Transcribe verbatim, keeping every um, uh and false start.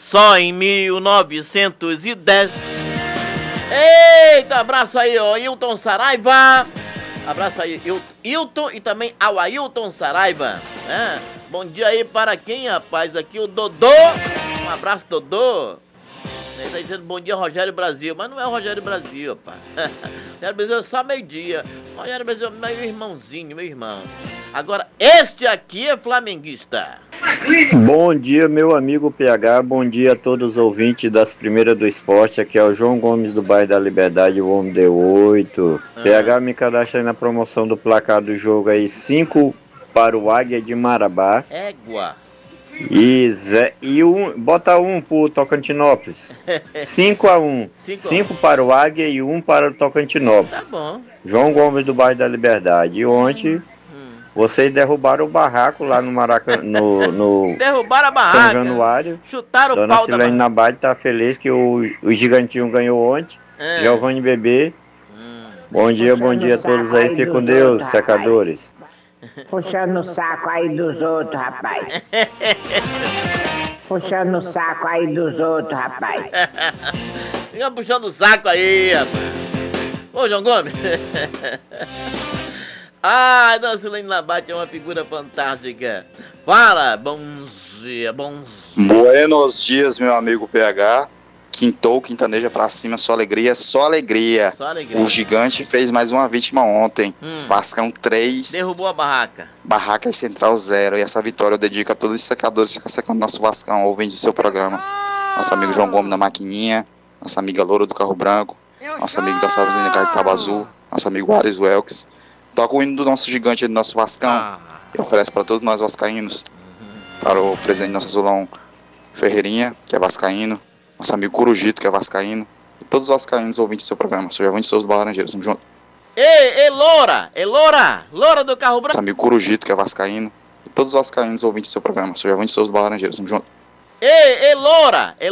só em mil novecentos e dez. Eita, abraço aí, ó, Hilton Saraiva. Abraço aí, Hilton, e também ao Ailton Saraiva. É. Bom dia aí para quem, rapaz? Aqui o Dodô. Um abraço, Dodô. Ele tá dizendo bom dia, Rogério Brasil. Mas não é o Rogério Brasil, rapaz. Rogério Brasil é só meio-dia. Rogério Brasil é meu irmãozinho, meu irmão. Agora, este aqui é flamenguista. Bom dia, meu amigo P H. Bom dia a todos os ouvintes das Primeiras do Esporte. Aqui é o João Gomes do bairro da Liberdade, o homem de oito. Ah. P H, me cadastra aí na promoção do placar do jogo aí. cinco para o Águia de Marabá. Égua. E, Zé, e um, bota um pro Tocantinópolis. cinco a um. cinco para o Águia e um para o Tocantinópolis. Tá bom. João Gomes do bairro da Liberdade. E ontem hum. vocês derrubaram o barraco lá no Maracanã. No, no derrubaram a barraca. São Januário. Chutaram Dona o pau Silene da Nabate tá feliz que o, o Gigantinho ganhou ontem. É. Giovanni Bebê. Hum. Bom dia, bom dia a todos aí. Fique com Deus, secadores. Puxando o saco aí dos outros, rapaz. Puxando o saco aí dos outros, rapaz. Fica puxando o saco aí, rapaz. Ô, João Gomes. Ah, Dona Silene Nabate é uma figura fantástica. Fala, bom dia, bom dia. Buenos dias, meu amigo P H. Quintou, quintaneja pra cima, só alegria, só alegria. Só alegria. O Gigante fez mais uma vítima ontem. Hum. Vascão três. Derrubou a barraca. Barraca e Central zero. E essa vitória eu dedico a todos os secadores que ficam secando nosso Vascão, ouvindo o seu programa. Nosso amigo João Gomes da Maquininha, nossa amiga Loura do Carro Branco, nosso amigo da Salvazinha de Cabo Azul, nosso amigo Ares Welks. Toca o hino do nosso gigante, do nosso Vascão. Ah. E oferece para todos nós vascaínos. Uhum. Para o presidente nosso Azulão Ferreirinha, que é vascaíno. Nosso amigo Corujito, que é vascaíno. E todos os vascaínos ouvintes do seu programa. Sou Giovanni Souza do Laranjeira, estamos juntos. Ei, ei, Loura! Ei, Loura! Loura do Carro Branco. Nosso amigo Corujito, que é vascaíno. E todos os vascaínos ouvintes do seu programa. Sou Giovanni Souza do Laranjeira, estamos juntos. Ei, ei, Loura! Ei,